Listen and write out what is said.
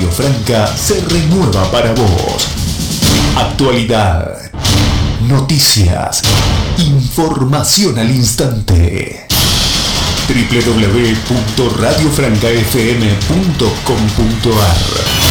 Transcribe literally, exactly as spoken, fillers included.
Franca se renueva para vos. Actualidad, noticias, información al instante. doble u doble u doble u punto radio franca f m punto com punto a r